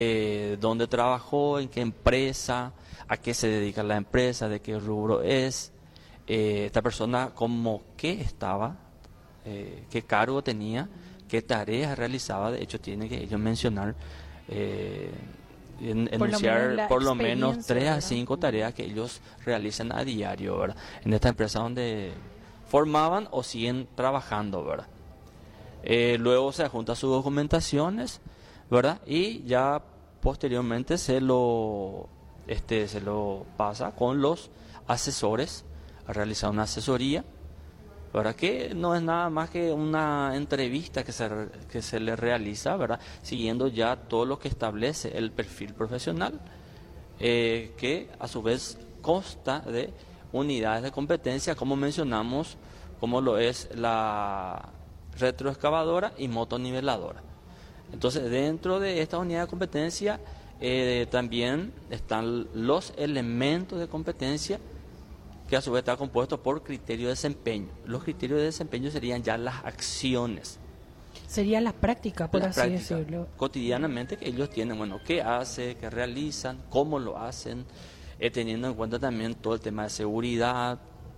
dónde trabajó, en qué empresa, a qué se dedica la empresa, de qué rubro es, esta persona como qué estaba, qué cargo tenía, qué tareas realizaba. De hecho, tiene que ellos mencionar, enunciar por lo menos 3 a ¿verdad? 5 tareas que ellos realizan a diario, ¿verdad? En esta empresa donde formaban o siguen trabajando, ¿verdad? Luego se adjunta sus documentaciones, ¿verdad? Y ya posteriormente se lo pasa con los asesores a realizar una asesoría, ¿verdad? Que no es nada más que una entrevista que se le realiza, ¿verdad? Siguiendo ya todo lo que establece el perfil profesional, que a su vez consta de unidades de competencia, como mencionamos, como lo es la retroexcavadora y motoniveladora. Entonces, dentro de esta unidad de competencia también están los elementos de competencia, que a su vez está compuesto por criterios de desempeño. Los criterios de desempeño serían ya las acciones. Sería la práctica, por Las así prácticas decirlo. cotidianamente que ellos tienen, bueno, qué hace, qué realizan, cómo lo hacen, teniendo en cuenta también todo el tema de seguridad,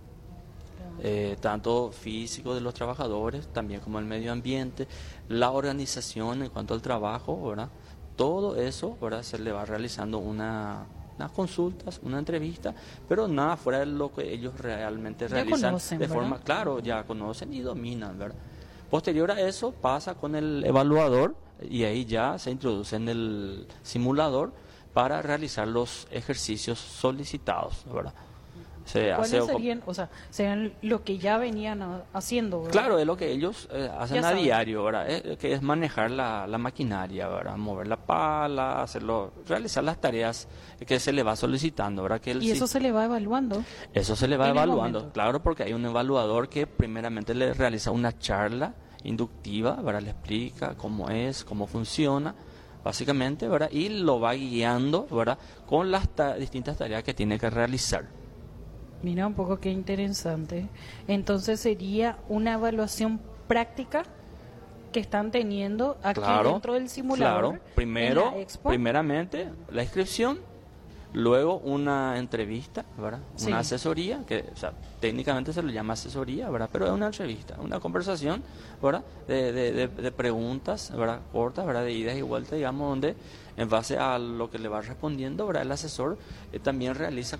tanto físico de los trabajadores, también como el medio ambiente, la organización en cuanto al trabajo, ¿verdad? Todo eso, ¿verdad? Se le va realizando unas consultas, una entrevista, pero nada fuera de lo que ellos realmente Ya realizan conocen, de ¿verdad? forma, claro, ya conocen y dominan, ¿verdad? Posterior a eso pasa con el evaluador y ahí ya se introduce en el simulador para realizar los ejercicios solicitados, ¿verdad? ¿Cuáles serían, o sea, serían lo que ya venían haciendo, ¿verdad? Claro, es lo que ellos hacen Ya a saben. diario, ¿verdad? Que es manejar la maquinaria, ¿verdad? Mover la pala, realizar las tareas que se le va solicitando, ¿verdad? Y eso se le va evaluando. Eso se le va en el evaluando, momento. claro, porque hay un evaluador que primeramente le realiza una charla inductiva, ¿verdad? Le explica cómo es, cómo funciona, básicamente, ¿verdad? Y lo va guiando, ¿verdad? Con las distintas tareas que tiene que realizar. Mira un poco qué interesante. Entonces sería una evaluación práctica que están teniendo aquí Claro, dentro del simulador. claro. Primero, en la expo. primeramente la inscripción, luego una entrevista, ¿verdad? Sí. Una asesoría, que o sea, técnicamente se lo llama asesoría, ¿verdad? Pero es una entrevista, una conversación, ¿verdad? De preguntas, ¿verdad? Cortas, ¿verdad? De idas y vueltas, digamos, donde en base a lo que le va respondiendo, ¿verdad? El asesor también realiza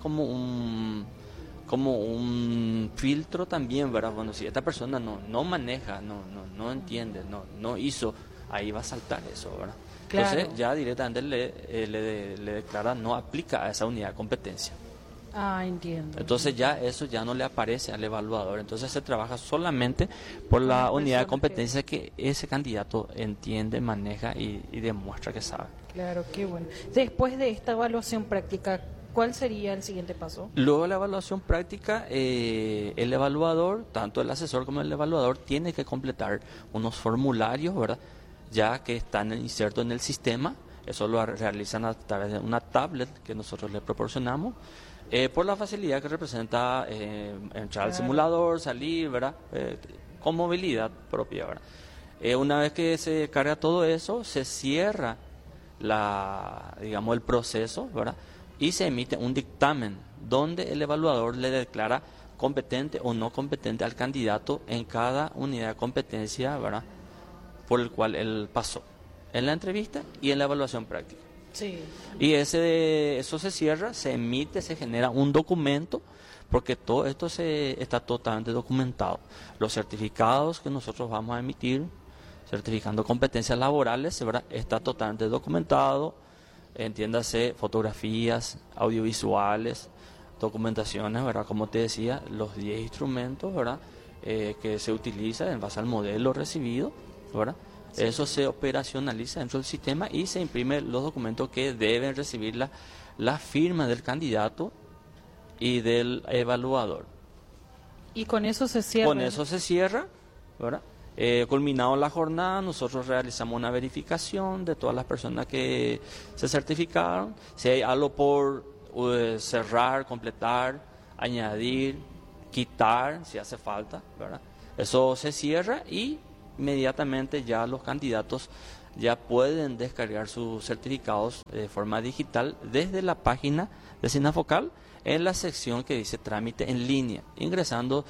como un filtro también, ¿verdad? Bueno, si esta persona no maneja, no entiende, no hizo, ahí va a saltar eso, ¿verdad? Claro. Entonces ya directamente le declara no aplica a esa unidad de competencia. Ah, entiendo. Entonces ya eso ya no le aparece al evaluador. Entonces se trabaja solamente por la unidad de competencia que ese candidato entiende, maneja y demuestra que sabe. Claro, qué bueno. Después de esta evaluación práctica, ¿cuál sería el siguiente paso? Luego de la evaluación práctica, el evaluador, tanto el asesor como el evaluador, tiene que completar unos formularios, ¿verdad? Ya que están insertos en el sistema. Eso lo realizan a través de una tablet que nosotros le proporcionamos, por la facilidad que representa entrar al simulador, salir, ¿verdad? Con movilidad propia, ¿verdad? Una vez que se carga todo eso, se cierra el proceso, ¿verdad? Y se emite un dictamen donde el evaluador le declara competente o no competente al candidato en cada unidad de competencia, ¿verdad? Por el cual él pasó en la entrevista y en la evaluación práctica. Sí. Y eso se cierra, se emite, se genera un documento, porque todo esto está totalmente documentado. Los certificados que nosotros vamos a emitir, certificando competencias laborales, ¿verdad? Está totalmente documentado. Entiéndase, fotografías, audiovisuales, documentaciones, ¿verdad? Como te decía, los 10 instrumentos, ¿verdad? Que se utilizan en base al modelo recibido, ¿verdad? Sí. Eso se operacionaliza dentro del sistema y se imprimen los documentos que deben recibir la firma del candidato y del evaluador. Y con eso se cierra. Con eso se cierra, ¿verdad? Culminado la jornada, nosotros realizamos una verificación de todas las personas que se certificaron. Si hay algo por cerrar, completar, añadir, quitar, si hace falta, ¿verdad? Eso se cierra y inmediatamente ya los candidatos ya pueden descargar sus certificados de forma digital desde la página de Sinafocal en la sección que dice trámite en línea, ingresando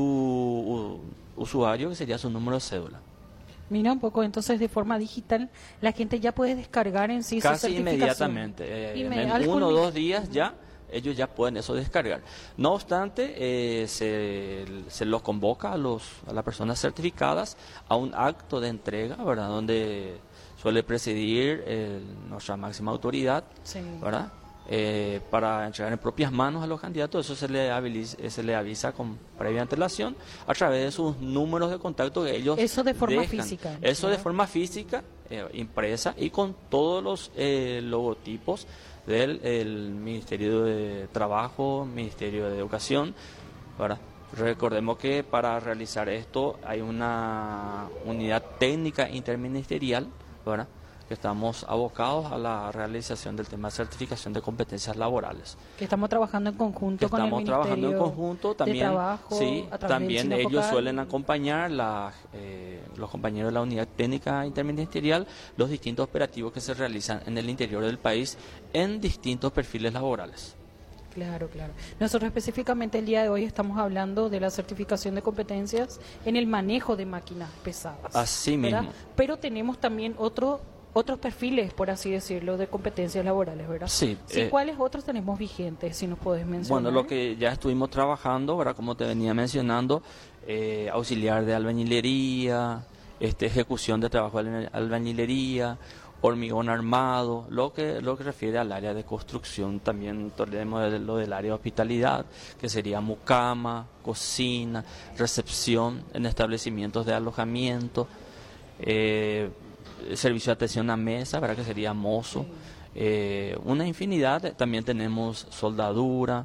su usuario, que sería su número de cédula. Mira un poco, entonces de forma digital la gente ya puede descargar en sí su Casi certificación. inmediatamente, en 1 o 2 días ya ellos ya pueden eso descargar. No obstante, se los convoca a las personas certificadas a un acto de entrega, ¿verdad? Donde suele presidir nuestra máxima autoridad, Sí. ¿verdad? Para entregar en propias manos a los candidatos. Eso se le avisa con previa antelación a través de sus números de contacto que ellos Eso de forma dejan. física, Eso de ¿verdad? forma física, impresa y con todos los logotipos del Ministerio de Trabajo, Ministerio de Educación, ¿verdad? Recordemos que para realizar esto hay una unidad técnica interministerial, ¿verdad?, que estamos abocados a la realización del tema de certificación de competencias laborales. Que estamos trabajando en conjunto Que con el estamos Ministerio trabajando en conjunto también, de Trabajo, sí, a través también del ellos Sinafocal. suelen acompañar los compañeros de la unidad técnica interministerial, los distintos operativos que se realizan en el interior del país en distintos perfiles laborales. Claro, claro. Nosotros específicamente el día de hoy estamos hablando de la certificación de competencias en el manejo de máquinas pesadas. Así ¿verdad? mismo. Pero tenemos también otros perfiles, por así decirlo, de competencias laborales, ¿verdad? Sí. ¿Cuáles otros tenemos vigentes, si nos podés mencionar? Bueno, lo que ya estuvimos trabajando, ¿verdad?, como te venía mencionando, auxiliar de albañilería, ejecución de trabajo de albañilería, hormigón armado, lo que refiere al área de construcción. También tenemos lo del área de hospitalidad, que sería mucama, cocina, recepción en establecimientos de alojamiento, servicio de atención a mesa, ¿verdad?, que sería mozo. Una infinidad. También tenemos soldadura.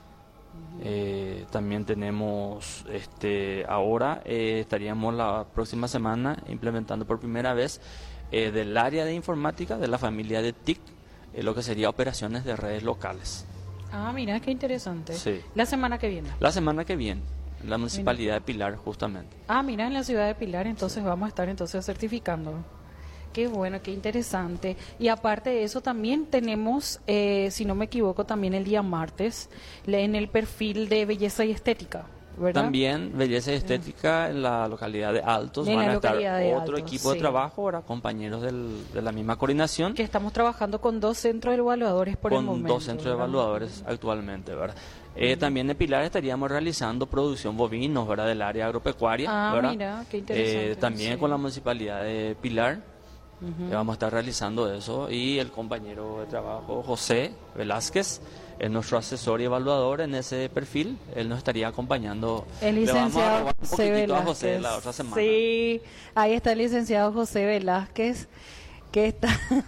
También tenemos, ahora estaríamos la próxima semana implementando por primera vez del área de informática de la familia de TIC, lo que sería operaciones de redes locales. Ah, mira, qué interesante. Sí. La semana que viene. La semana que viene, en la municipalidad de Pilar, justamente. Ah, mira, en la ciudad de Pilar, entonces vamos a estar entonces certificando. Qué bueno, qué interesante. Y aparte de eso también tenemos, si no me equivoco, también el día martes, en el perfil de belleza y estética, ¿verdad? También belleza y estética en la localidad de Altos. En Van la a estar localidad de otro Altos, equipo de sí. trabajo, ahora compañeros de la misma coordinación, Que estamos trabajando con 2 centros evaluadores por el con momento. 2 centros ¿verdad? evaluadores actualmente, ¿verdad? También en Pilar estaríamos realizando producción bovinos, ¿verdad?, del área agropecuaria, Ah, ¿verdad? mira, qué interesante. También sí. con la municipalidad de Pilar. Ujú. Vamos a estar realizando eso, y el compañero de trabajo José Velázquez es nuestro asesor y evaluador en ese perfil. Él nos estaría acompañando. El Le vamos a licenciado robar un José poquitito a José Velázquez. la otra semana. Sí, ahí está el licenciado José Velázquez, que está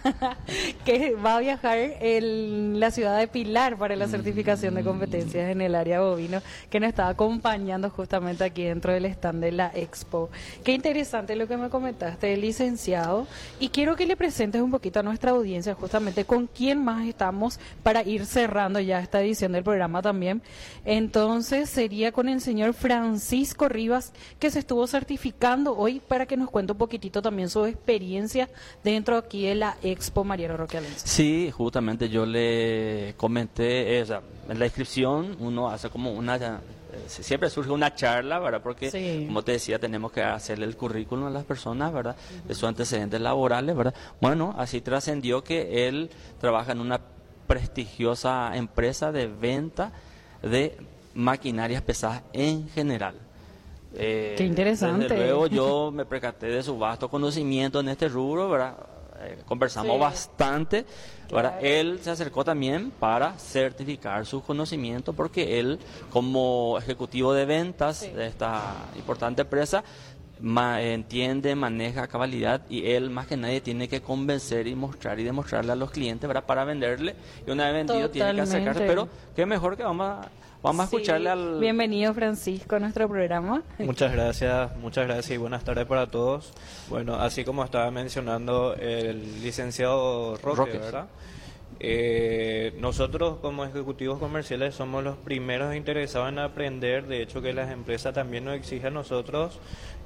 que va a viajar en la ciudad de Pilar para la certificación de competencias en el área bovino, que nos está acompañando justamente aquí dentro del stand de la Expo. Qué interesante lo que me comentaste, licenciado, y quiero que le presentes un poquito a nuestra audiencia justamente con quién más estamos para ir cerrando ya esta edición del programa también. Entonces sería con el señor Francisco Rivas, que se estuvo certificando hoy, para que nos cuente un poquitito también su experiencia dentro aquí de la Expo Mariano Roque Alense. Sí, justamente yo le comenté, o sea, en la inscripción uno hace como siempre surge una charla, ¿verdad? Porque, Sí. como te decía, tenemos que hacerle el currículum a las personas, ¿verdad?, de sus antecedentes laborales, ¿verdad? Bueno, así trascendió que él trabaja en una prestigiosa empresa de venta de maquinarias pesadas en general. Qué interesante. Desde luego yo me percaté de su vasto conocimiento en este rubro, ¿verdad? Conversamos Sí. bastante, ¿verdad? Claro. Él se acercó también para certificar sus conocimientos, porque él, como ejecutivo de ventas Sí. de esta importante empresa, entiende, maneja cabalidad, y él más que nadie tiene que convencer y mostrar y demostrarle a los clientes, ¿verdad?, para venderle, y una vez vendido tiene que acercarse. Totalmente. Pero qué mejor que vamos a Sí. escucharle al... Bienvenido, Francisco, a nuestro programa. Muchas gracias y buenas tardes para todos. Bueno, así como estaba mencionando el licenciado Roque, ¿verdad? Nosotros como ejecutivos comerciales somos los primeros interesados en aprender. De hecho, que las empresas también nos exigen a nosotros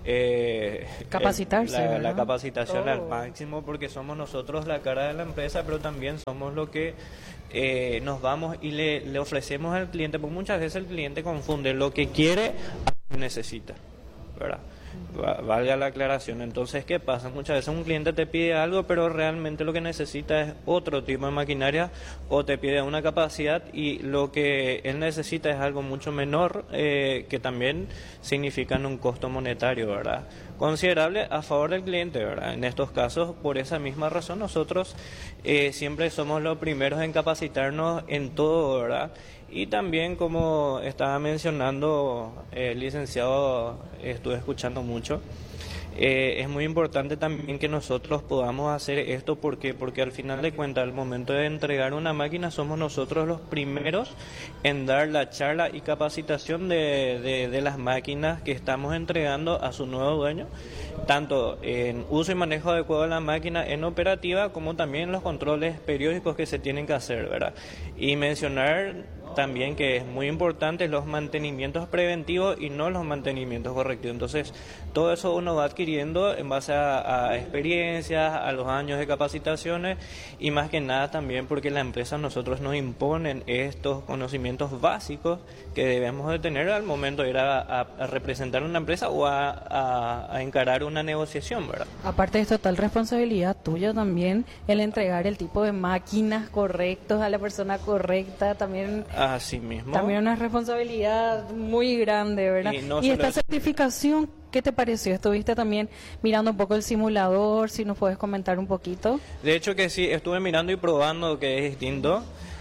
Capacitarse, la ¿verdad? capacitación al máximo, porque somos nosotros la cara de la empresa, pero también somos lo que nos vamos y le ofrecemos al cliente, porque muchas veces el cliente confunde lo que quiere a lo que necesita, ¿verdad? Valga la aclaración. Entonces, ¿qué pasa? Muchas veces un cliente te pide algo, pero realmente lo que necesita es otro tipo de maquinaria, o te pide una capacidad y lo que él necesita es algo mucho menor, que también significan un costo monetario, ¿verdad? Considerable a favor del cliente, ¿verdad? En estos casos, por esa misma razón, nosotros siempre somos los primeros en capacitarnos en todo, ¿verdad? Y también, como estaba mencionando el licenciado, estuve escuchando mucho, es muy importante también que nosotros podamos hacer esto. ¿Por qué? Porque al final de cuentas, al momento de entregar una máquina, somos nosotros los primeros en dar la charla y capacitación de las máquinas que estamos entregando a su nuevo dueño, tanto en uso y manejo adecuado de la máquina en operativa, como también los controles periódicos que se tienen que hacer, ¿verdad? Y mencionar también que es muy importante los mantenimientos preventivos y no los mantenimientos correctivos. Entonces, todo eso uno va adquiriendo en base a experiencias, a los años de capacitaciones, y más que nada también porque la empresa, nosotros nos imponen estos conocimientos básicos que debemos de tener al momento de ir a representar una empresa o a encarar una negociación, ¿verdad? Aparte es total responsabilidad tuya también el entregar el tipo de máquinas correctos a la persona correcta, también Así mismo. también una responsabilidad muy grande, ¿verdad? Y no Y solo esta eso. certificación, ¿qué te pareció? ¿Estuviste también mirando un poco el simulador? Si nos puedes comentar un poquito. De hecho que sí, estuve mirando y probando, que es distinto.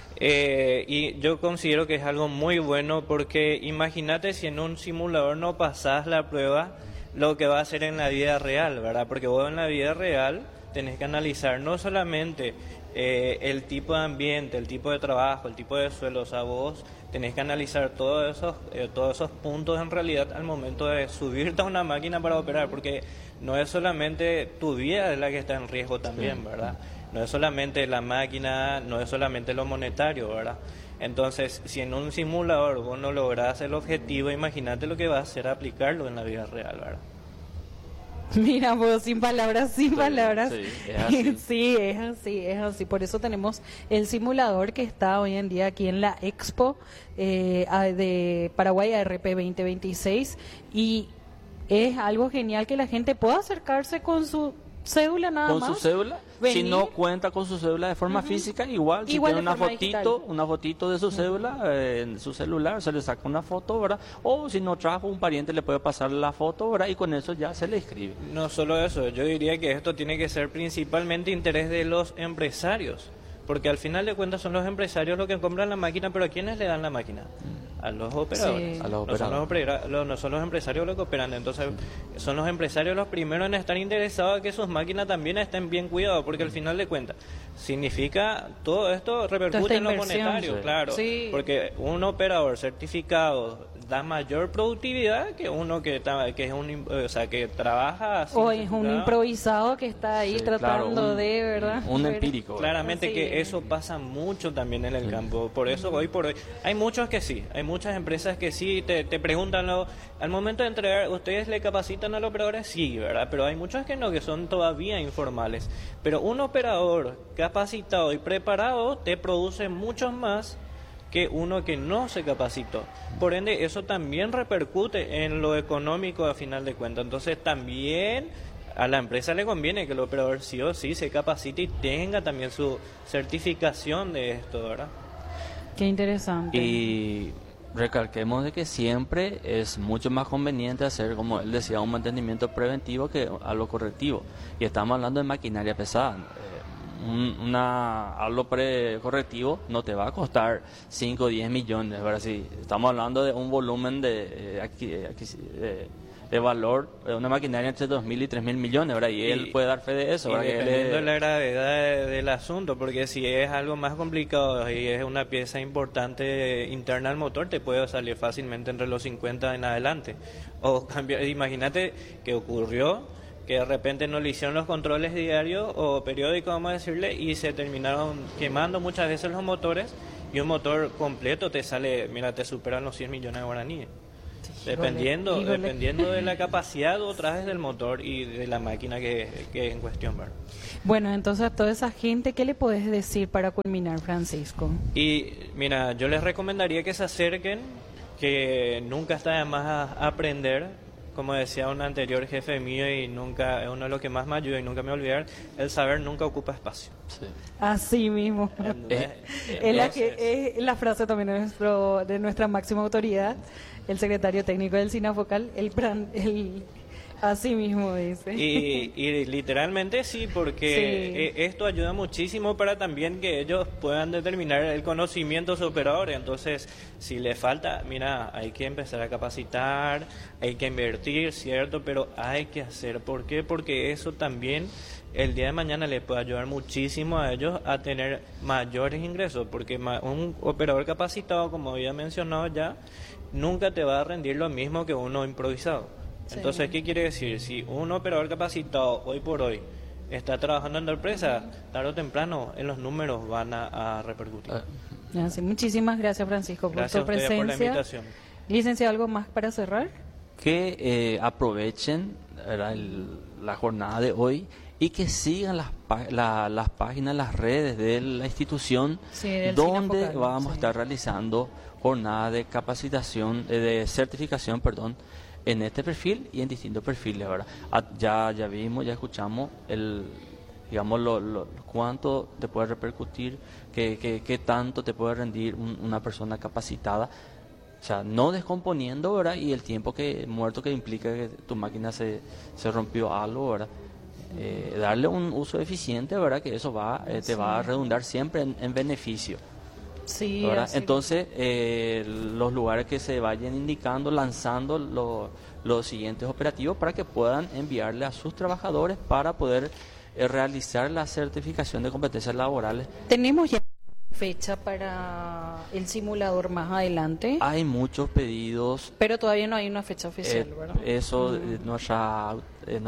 Y yo considero que es algo muy bueno, porque imagínate si en un simulador no pasás la prueba, lo que va a hacer en la vida real, ¿verdad? Porque vos en la vida real tenés que analizar no solamente el tipo de ambiente, el tipo de trabajo, el tipo de suelo, o sea, vos tenés que analizar todos esos puntos en realidad al momento de subirte a una máquina para operar, porque no es solamente tu vida la que está en riesgo también, ¿verdad? No es solamente la máquina, no es solamente lo monetario, ¿verdad? Entonces, si en un simulador vos no lográs el objetivo, imagínate lo que va a hacer aplicarlo en la vida real, ¿verdad? Mira, pues sin palabras, sin palabras. sí, es así. Sí, es así, es así. Por eso tenemos el simulador que está hoy en día aquí en la Expo de Paraguay ARP 2026, y es algo genial que la gente pueda acercarse con su cédula nada Con más. su cédula, si venir. no cuenta con su cédula de forma física, igual, si Igual tiene de una forma fotito, digital. una fotito de su cédula en su celular, se le saca una foto, ¿verdad? O si no trajo un pariente, le puede pasar la foto, ¿verdad? Y con eso ya se le escribe. No solo eso, yo diría que esto tiene que ser principalmente interés de los empresarios, porque al final de cuentas son los empresarios los que compran la máquina, pero ¿a quiénes le dan la máquina? A los operadores. Sí. A los No son operadores. no son los empresarios los que operan, entonces son los empresarios los primeros en estar interesados en que sus máquinas también estén bien cuidadas, porque al final de cuentas significa todo esto repercute en lo inversión. monetario, Sí. claro, Sí. porque un operador certificado da mayor productividad que uno que es o sea, que trabaja sin O es un certificado. improvisado que está ahí Sí, tratando claro, de, ¿verdad? Un Ver- empírico. ¿verdad? Claramente Así que es. eso pasa mucho también en el campo. Por eso hoy por hoy hay muchos que sí, hay muchas empresas que sí te preguntan al momento de entregar, ¿ustedes le capacitan al operador? Sí, ¿verdad? Pero hay muchos que no, que son todavía informales. Pero un operador capacitado y preparado te produce mucho más que uno que no se capacitó. Por ende, eso también repercute en lo económico a final de cuentas. Entonces, también a la empresa le conviene que el operador sí o sí se capacite y tenga también su certificación de esto, ¿verdad? Qué interesante. Y recalquemos de que siempre es mucho más conveniente hacer, como él decía, un mantenimiento preventivo que algo correctivo. Y estamos hablando de maquinaria pesada. Algo correctivo no te va a costar 5 o 10 millones. ¿Verdad? Si estamos hablando de un volumen de valor de una maquinaria entre 2.000 y 3.000 millones, ¿verdad? Y él puede dar fe de eso. Y ¿verdad? Que él dependiendo es- de la gravedad del asunto, porque si es algo más complicado y es una pieza importante interna al motor, te puede salir fácilmente entre los 50 en adelante. O imagínate que ocurrió que de repente no le hicieron los controles diarios o periódicos, vamos a decirle, y se terminaron quemando muchas veces los motores, y un motor completo te sale, mira, te superan los 100 millones de guaraníes. Dependiendo Híjole. dependiendo de la capacidad o trajes del motor y de la máquina que en cuestión, ¿verdad? Bueno, entonces a toda esa gente, ¿qué le podés decir para culminar, Francisco? Y mira, yo les recomendaría que se acerquen, que nunca está de más a aprender. Como decía un anterior jefe mío, y nunca es uno de los que más me ayuda y nunca me voy a olvidar, el saber nunca ocupa espacio. Sí. Así mismo. Es la frase también de nuestra máxima autoridad, el secretario técnico del SINAFOCAL, así mismo dice. Y literalmente sí, porque esto ayuda muchísimo para también que ellos puedan determinar el conocimiento de su operador. Entonces, si le falta, mira, hay que empezar a capacitar, hay que invertir, ¿cierto? Pero hay que hacer. ¿Por qué? Porque eso también el día de mañana le puede ayudar muchísimo a ellos a tener mayores ingresos, porque un operador capacitado, como había mencionado ya, nunca te va a rendir lo mismo que uno improvisado. Entonces, ¿qué quiere decir? Si un operador capacitado hoy por hoy está trabajando en la empresa, tarde o temprano en los números van a repercutir. Así, muchísimas gracias, Francisco, por tu presencia. Por la invitación. Licenciado, ¿algo más para cerrar? Que aprovechen, ¿verdad?, la jornada de hoy y que sigan las páginas, las redes de la institución, donde SINAFOCAL, vamos a estar realizando jornadas de capacitación, de certificación, en este perfil y en distintos perfiles, ¿verdad? Ya vimos, ya escuchamos digamos, cuánto te puede repercutir, qué tanto te puede rendir una persona capacitada, o sea, no descomponiendo, ¿verdad? Y el tiempo muerto que implica que tu máquina se rompió algo, ¿verdad? Darle un uso eficiente, ¿verdad? Que eso te va a redundar siempre en beneficio. Sí, entonces, los lugares que se vayan indicando, lanzando los siguientes operativos para que puedan enviarle a sus trabajadores para poder realizar la certificación de competencias laborales. ¿Tenemos ya fecha para el simulador más adelante? Hay muchos pedidos, pero todavía no hay una fecha oficial, ¿verdad? Eso nuestra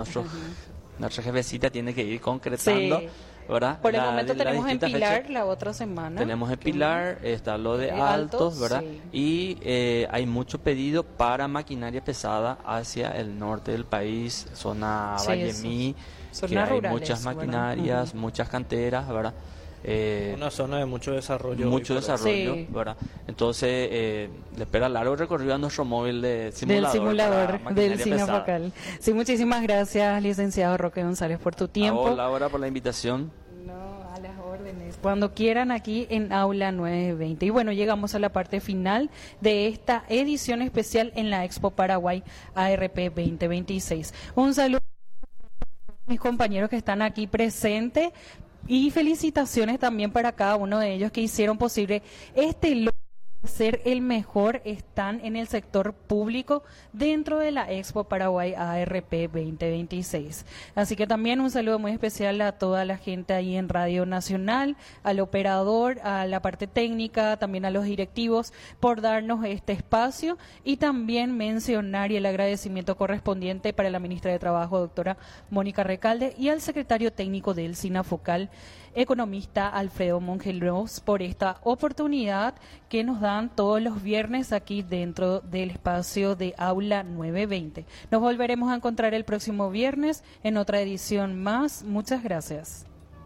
jefecita tiene que ir concretando. Sí. ¿Verdad? Por el momento tenemos en Pilar fechas. la otra semana. Tenemos en Pilar, está lo de Altos, ¿verdad? Sí. Y hay mucho pedido para maquinaria pesada hacia el norte del país, zona Vallemí, que hay rurales, muchas maquinarias, muchas canteras, ¿verdad? Una zona de mucho desarrollo. Sí. ¿verdad? Entonces, le espera largo recorrido a nuestro móvil del simulador del SINAFOCAL. Sí, muchísimas gracias, licenciado Roque González, por tu tiempo. Hola, ahora por la invitación. No, a las órdenes. Cuando quieran, aquí en Aula 920. Y bueno, llegamos a la parte final de esta edición especial en la Expo Paraguay ARP 2026. Un saludo a mis compañeros que están aquí presentes. Y felicitaciones también para cada uno de ellos que hicieron posible este logro de ser el mejor stand en el sector público dentro de la Expo Paraguay ARP 2026. Así que también un saludo muy especial a toda la gente ahí en Radio Nacional, al operador, a la parte técnica, también a los directivos por darnos este espacio, y también mencionar y el agradecimiento correspondiente para la ministra de Trabajo, doctora Mónica Recalde, y al secretario técnico del SINAFOCAL, economista Alfredo Mongelos, por esta oportunidad que nos dan todos los viernes aquí dentro del espacio de Aula 920. Nos volveremos a encontrar el próximo viernes en otra edición más. Muchas gracias.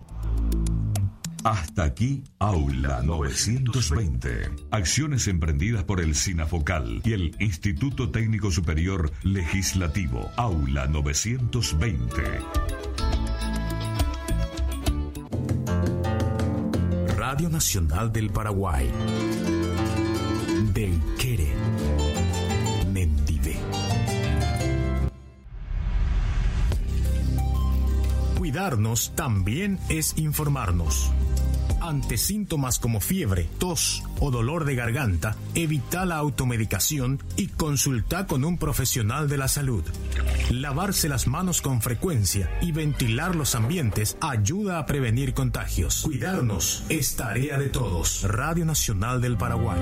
Hasta aquí, Aula 920. Acciones emprendidas por el SINAFOCAL y el Instituto Técnico Superior Legislativo. Aula 920. Radio Nacional del Paraguay. Del Quere. Mendive. Cuidarnos también es informarnos. Ante síntomas como fiebre, tos o dolor de garganta, evita la automedicación y consulta con un profesional de la salud. Lavarse las manos con frecuencia y ventilar los ambientes ayuda a prevenir contagios. Cuidarnos es tarea de todos. Radio Nacional del Paraguay.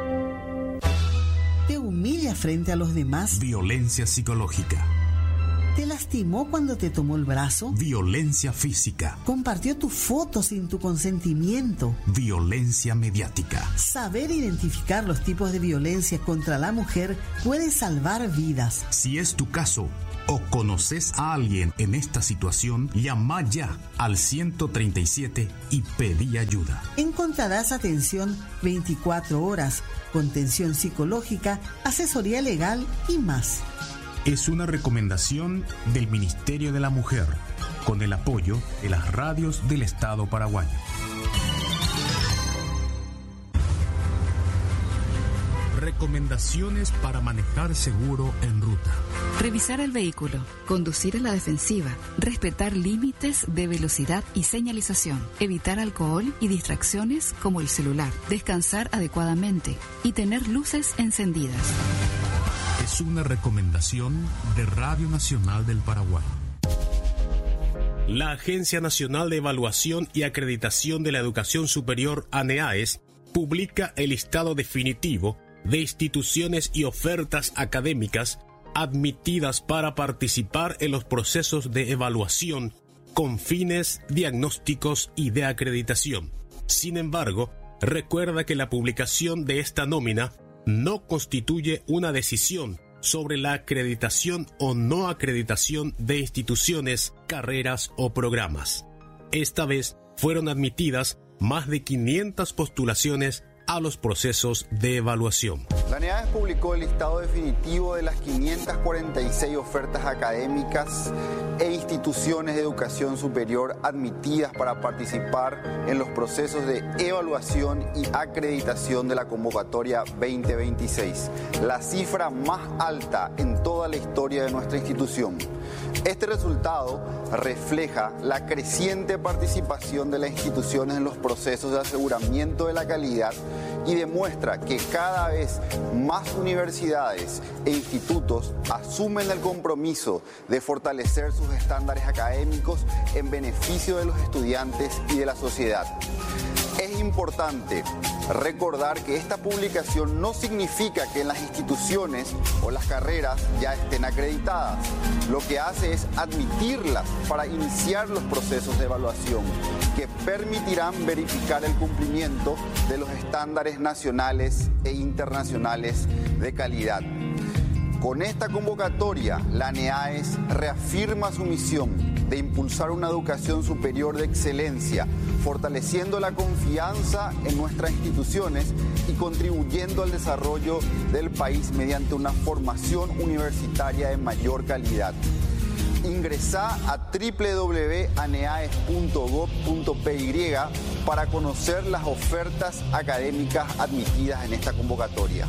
¿Te humilla frente a los demás? Violencia psicológica. ¿Te lastimó cuando te tomó el brazo? Violencia física. ¿Compartió tu foto sin tu consentimiento? Violencia mediática. Saber identificar los tipos de violencia contra la mujer puede salvar vidas. Si es tu caso o conoces a alguien en esta situación, llama ya al 137 y pedí ayuda. Encontrarás atención 24 horas, contención psicológica, asesoría legal y más. Es una recomendación del Ministerio de la Mujer, con el apoyo de las radios del Estado paraguayo. Recomendaciones para manejar seguro en ruta. Revisar el vehículo, conducir a la defensiva, respetar límites de velocidad y señalización, evitar alcohol y distracciones como el celular, descansar adecuadamente y tener luces encendidas. Es una recomendación de Radio Nacional del Paraguay. La Agencia Nacional de Evaluación y Acreditación de la Educación Superior, ANEAES, publica el listado definitivo de instituciones y ofertas académicas admitidas para participar en los procesos de evaluación con fines diagnósticos y de acreditación. Sin embargo, recuerda que la publicación de esta nómina no constituye una decisión sobre la acreditación o no acreditación de instituciones, carreras o programas. Esta vez fueron admitidas más de 500 postulaciones a los procesos de evaluación. La ANEAES publicó el listado definitivo de las 546 ofertas académicas e instituciones de educación superior admitidas para participar en los procesos de evaluación y acreditación de la convocatoria 2026, la cifra más alta en toda la historia de nuestra institución. Este resultado refleja la creciente participación de las instituciones en los procesos de aseguramiento de la calidad y demuestra que cada vez más universidades e institutos asumen el compromiso de fortalecer sus estándares académicos en beneficio de los estudiantes y de la sociedad. Es importante recordar que esta publicación no significa que en las instituciones o las carreras ya estén acreditadas. Lo que hace es admitirlas para iniciar los procesos de evaluación que permitirán verificar el cumplimiento de los estándares nacionales e internacionales de calidad. Con esta convocatoria, la ANEAES reafirma su misión de impulsar una educación superior de excelencia, fortaleciendo la confianza en nuestras instituciones y contribuyendo al desarrollo del país mediante una formación universitaria de mayor calidad. Ingresá a www.aneaes.gov.py para conocer las ofertas académicas admitidas en esta convocatoria.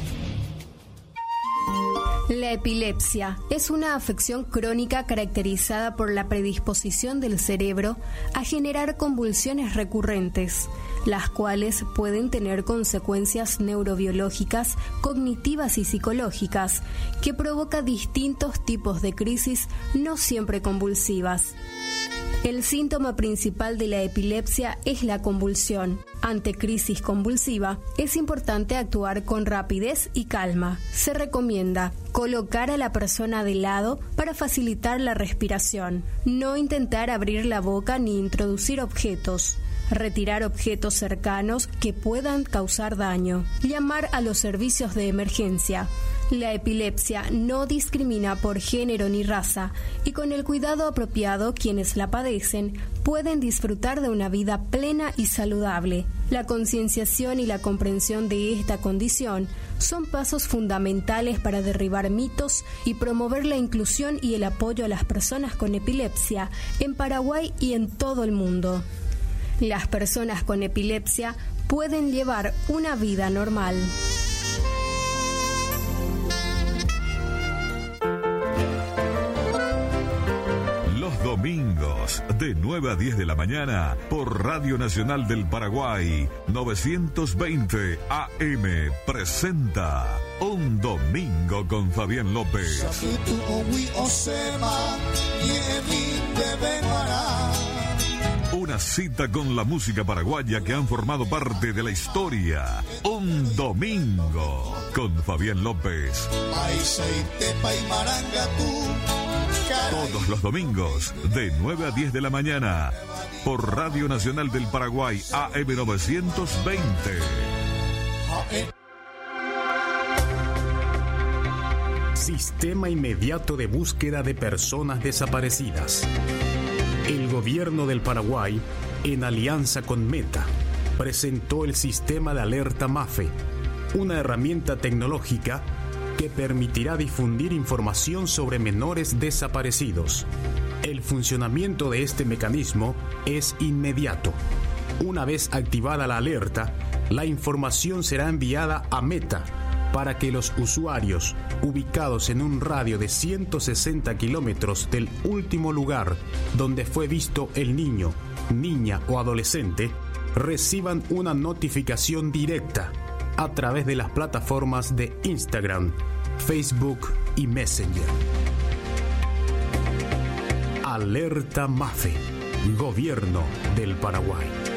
La epilepsia es una afección crónica caracterizada por la predisposición del cerebro a generar convulsiones recurrentes, las cuales pueden tener consecuencias neurobiológicas, cognitivas y psicológicas, que provoca distintos tipos de crisis no siempre convulsivas. El síntoma principal de la epilepsia es la convulsión. Ante crisis convulsiva, es importante actuar con rapidez y calma. Se recomienda colocar a la persona de lado para facilitar la respiración. No intentar abrir la boca ni introducir objetos. Retirar objetos cercanos que puedan causar daño. Llamar a los servicios de emergencia. La epilepsia no discrimina por género ni raza y con el cuidado apropiado quienes la padecen pueden disfrutar de una vida plena y saludable. La concienciación y la comprensión de esta condición son pasos fundamentales para derribar mitos y promover la inclusión y el apoyo a las personas con epilepsia en Paraguay y en todo el mundo. Las personas con epilepsia pueden llevar una vida normal. Los domingos, de 9 a 10 de la mañana, por Radio Nacional del Paraguay, 920 AM, presenta Un Domingo con Fabián López. Una cita con la música paraguaya que han formado parte de la historia. Un Domingo con Fabián López. Todos los domingos, de 9 a 10 de la mañana, por Radio Nacional del Paraguay, AM 920. Sistema inmediato de búsqueda de personas desaparecidas. El gobierno del Paraguay, en alianza con Meta, presentó el sistema de alerta MAFE, una herramienta tecnológica que permitirá difundir información sobre menores desaparecidos. El funcionamiento de este mecanismo es inmediato. Una vez activada la alerta, la información será enviada a Meta para que los usuarios ubicados en un radio de 160 kilómetros del último lugar donde fue visto el niño, niña o adolescente reciban una notificación directa a través de las plataformas de Instagram, Facebook y Messenger. Alerta MAFE, Gobierno del Paraguay.